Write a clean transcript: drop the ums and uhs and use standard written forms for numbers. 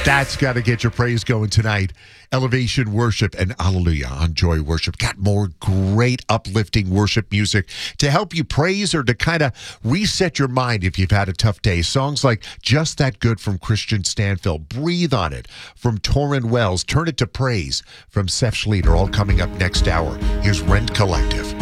That's got to get your praise going tonight. Elevation Worship and Hallelujah on Joy Worship. Got more great uplifting worship music to help you praise or to kind of reset your mind if you've had a tough day. Songs like Just That Good from Christian Stanfill, Breathe on It from Torrin Wells, Turn It to Praise from Seth Schleter, all coming up next hour. Here's Rent Collective.